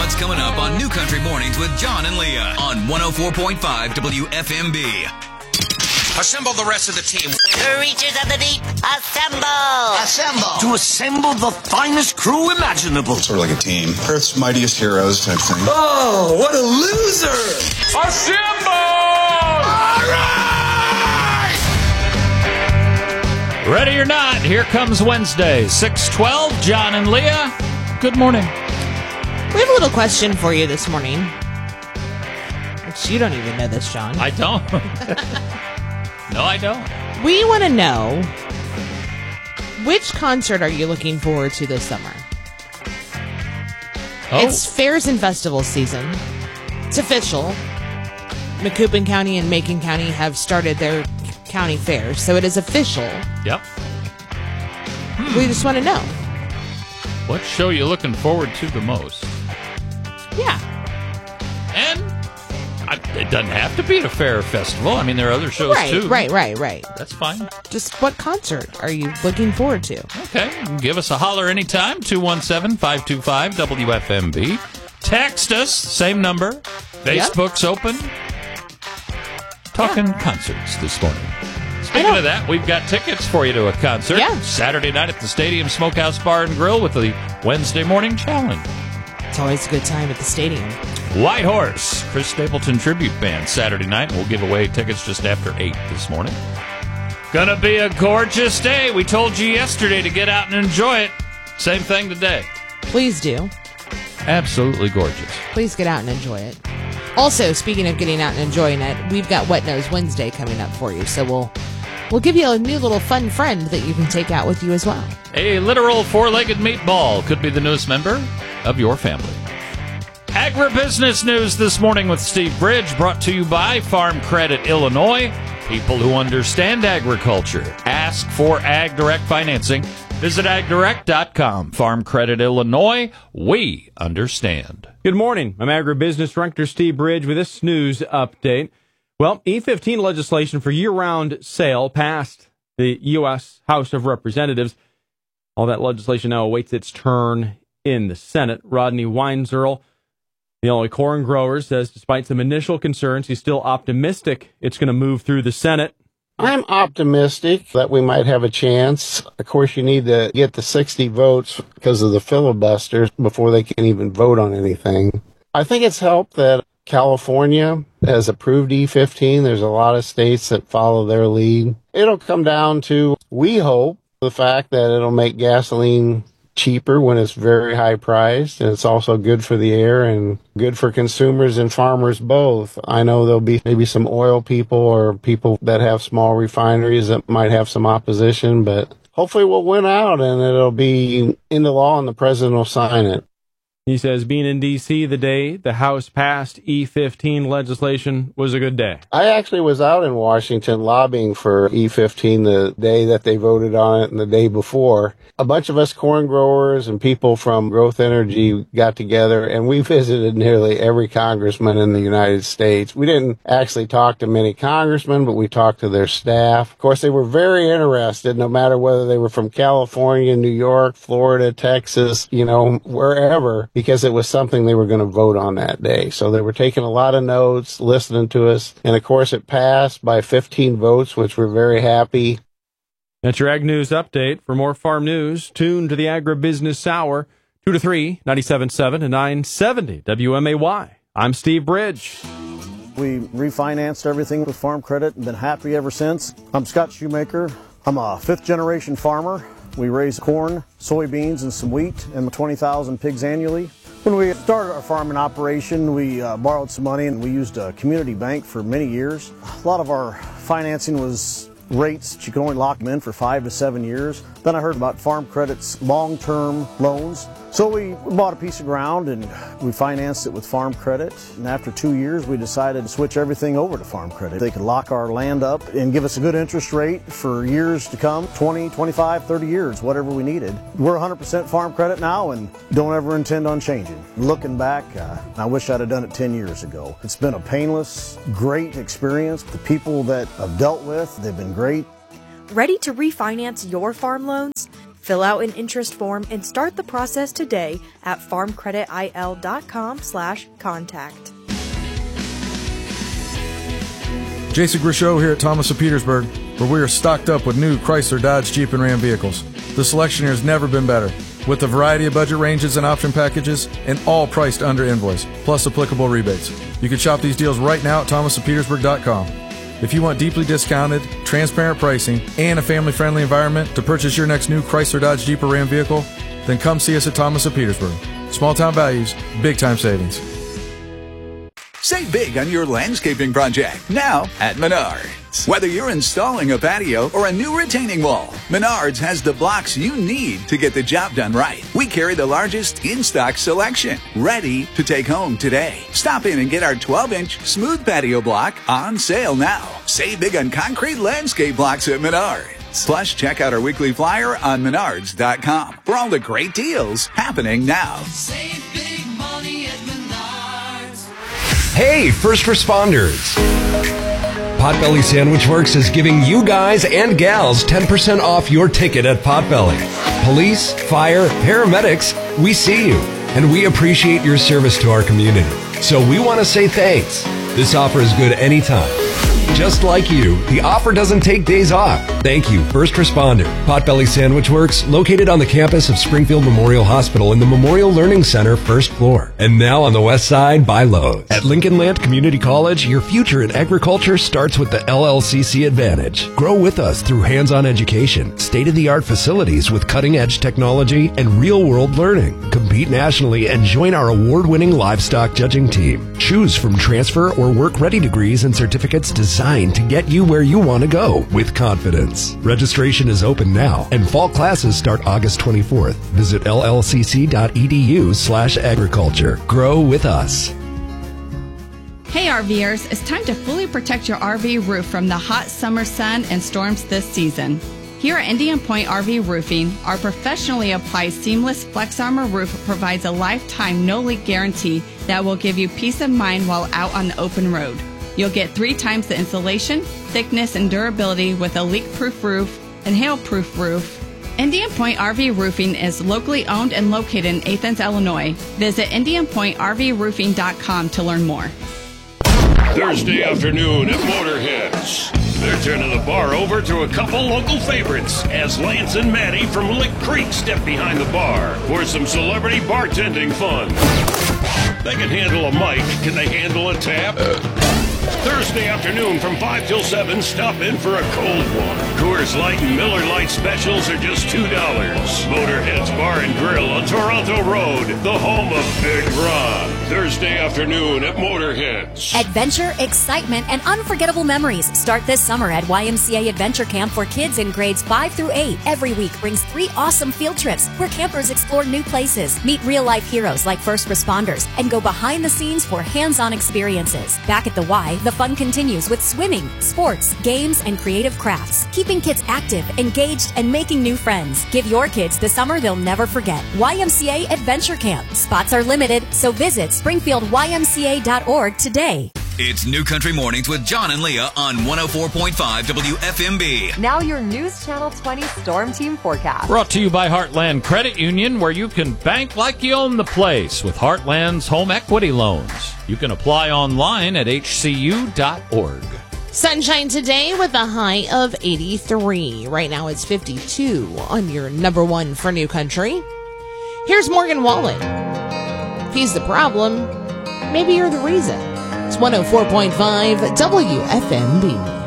what's coming up on New Country Mornings with John and Leah on 104.5 WFMB. Assemble the rest of the team. Creatures of the deep, assemble! Assemble! To assemble the finest crew imaginable. Sort of like a team. Earth's mightiest heroes type thing. Oh, what a loser! Assemble! All right! Ready or not, here comes Wednesday, 6/12, John and Leah. Good morning. We have a little question for you this morning. Which you don't even know this, John. I don't. No, I don't. We want to know, which concert are you looking forward to this summer? Oh. It's fairs and festivals season. It's official. Macoupin County and Macon County have started their county fairs, so it is official. Yep. We just want to know. What show are you looking forward to the most? Yeah. And it doesn't have to be a fair or festival. I mean, there are other shows too. Right. That's fine. Just what concert are you looking forward to? Okay. Give us a holler anytime, 217-525-WFMB. Text us, same number. Facebook's open. Talking concerts this morning. Speaking of that, we've got tickets for you to a concert. Yeah. Saturday night at the Stadium Smokehouse Bar and Grill with the Wednesday Morning Challenge. It's always a good time at the stadium. White Horse, Chris Stapleton Tribute Band, Saturday night. We'll give away tickets just after 8 this morning. Gonna be a gorgeous day. We told you yesterday to get out and enjoy it. Same thing today. Please do. Absolutely gorgeous. Please get out and enjoy it. Also, speaking of getting out and enjoying it, we've got Wet Nose Wednesday coming up for you. So we'll give you a new little fun friend that you can take out with you as well. A literal four-legged meatball could be the newest member of your family. Agribusiness news this morning with Steve Bridge, brought to you by Farm Credit Illinois. People who understand agriculture. Ask for Ag Direct financing. Visit agdirect.com. Farm Credit Illinois. We understand. Good morning. I'm Agribusiness Director Steve Bridge with this news update. Well, E15 legislation for year-round sale passed the U.S. House of Representatives. All that legislation now awaits its turn in the Senate. Rodney Weinzierl, the Illinois corn grower, says despite some initial concerns, he's still optimistic it's going to move through the Senate. I'm optimistic that we might have a chance. Of course, you need to get the 60 votes because of the filibuster before they can even vote on anything. I think it's helped that California has approved E15. There's a lot of states that follow their lead. It'll come down to, we hope, the fact that it'll make gasoline cheaper when it's very high priced, and it's also good for the air and good for consumers and farmers both. I know there'll be maybe some oil people or people that have small refineries that might have some opposition, but hopefully we'll win out and it'll be into law and the president will sign it. He says being in D.C. the day the House passed E15 legislation was a good day. I actually was out in Washington lobbying for E15 the day that they voted on it and the day before. A bunch of us corn growers and people from Growth Energy got together and we visited nearly every congressman in the United States. We didn't actually talk to many congressmen, but we talked to their staff. Of course, they were very interested, no matter whether they were from California, New York, Florida, Texas, wherever, because it was something they were going to vote on that day. So they were taking a lot of notes, listening to us. And of course, it passed by 15 votes, which we're very happy. That's your Ag News Update. For more farm news, tune to the Agribusiness Hour, 2 to 3, 97.7 and 970 WMAY. I'm Steve Bridge. We refinanced everything with Farm Credit and been happy ever since. I'm Scott Shoemaker. I'm a fifth-generation farmer. We raise corn, soybeans, and some wheat and 20,000 pigs annually. When we started our farming operation, we borrowed some money and we used a community bank for many years. A lot of our financing was rates that you can only lock them in for 5 to 7 years. Then I heard about Farm Credit's long-term loans. So we bought a piece of ground and we financed it with Farm Credit. And after 2 years, we decided to switch everything over to Farm Credit. They could lock our land up and give us a good interest rate for years to come, 20, 25, 30 years, whatever we needed. We're 100% Farm Credit now and don't ever intend on changing. Looking back, I wish I'd have done it 10 years ago. It's been a painless, great experience. The people that I've dealt with, they've been great. Ready to refinance your farm loans? Fill out an interest form and start the process today at farmcreditil.com/contact. Jason Grishow here at Thomas of Petersburg, where we are stocked up with new Chrysler, Dodge, Jeep, and Ram vehicles. The selection here has never been better, with a variety of budget ranges and option packages, and all priced under invoice, plus applicable rebates. You can shop these deals right now at thomasofpetersburg.com. If you want deeply discounted, transparent pricing, and a family-friendly environment to purchase your next new Chrysler, Dodge, Jeep, or Ram vehicle, then come see us at Thomas of Petersburg. Small-town values, big-time savings. Save big on your landscaping project now at Menards. Whether you're installing a patio or a new retaining wall, Menards has the blocks you need to get the job done right. We carry the largest in-stock selection, ready to take home today. Stop in and get our 12-inch smooth patio block on sale now. Save big on concrete landscape blocks at Menards. Plus, check out our weekly flyer on Menards.com for all the great deals happening now. Save big money at Menards. Hey, first responders. Potbelly Sandwich Works is giving you guys and gals 10% off your ticket at Potbelly. Police, fire, paramedics, we see you, and we appreciate your service to our community. So we want to say thanks. This offer is good anytime. Just like you, the offer doesn't take days off. Thank you, first responder. Potbelly Sandwich Works, located on the campus of Springfield Memorial Hospital in the Memorial Learning Center, first floor. And now on the west side by Lowe's. At Lincoln Land Community College, your future in agriculture starts with the LLCC Advantage. Grow with us through hands-on education, state-of-the-art facilities with cutting-edge technology, and real-world learning. Compete nationally and join our award-winning livestock judging team. Choose from transfer or work-ready degrees and certificates designed to get you where you want to go with confidence. Registration is open now, and fall classes start August 24th. Visit llcc.edu/agriculture. Grow with us. Hey RVers, it's time to fully protect your RV roof from the hot summer sun and storms this season. Here at Indian Point RV Roofing, our professionally applied seamless Flex Armor roof provides a lifetime no-leak guarantee that will give you peace of mind while out on the open road. You'll get 3 times the insulation, thickness, and durability with a leak-proof roof and hail-proof roof. Indian Point RV Roofing is locally owned and located in Athens, Illinois. Visit IndianPointRVRoofing.com to learn more. Thursday afternoon at Motorheads. They're turning the bar over to a couple local favorites as Lance and Maddie from Lick Creek step behind the bar for some celebrity bartending fun. They can handle a mic. Can they handle a tap? Thursday afternoon from 5 till 7, stop in for a cold one. Coors Light and Miller Lite specials are just $2. Motorheads Bar and Grill on Toronto Road, the home of Big Ron. Thursday afternoon at Motorheads. Adventure, excitement, and unforgettable memories start this summer at YMCA Adventure Camp for kids in grades 5 through 8. Every week brings 3 awesome field trips where campers explore new places, meet real-life heroes like first responders, and go behind the scenes for hands-on experiences. Back at the Y, the fun continues with swimming, sports, games, and creative crafts, keeping kids active, engaged, and making new friends. Give your kids the summer they'll never forget. YMCA Adventure Camp. Spots are limited, so visit springfieldymca.org today. It's New Country Mornings with John and Leah on 104.5 WFMB. Now your News Channel 20 Storm Team forecast. Brought to you by Heartland Credit Union, where you can bank like you own the place with Heartland's home equity loans. You can apply online at hcu.org. Sunshine today with a high of 83. Right now it's 52 on your number 1 for New Country. Here's Morgan Wallen. If he's the problem, maybe you're the reason. It's 104.5 WFMB.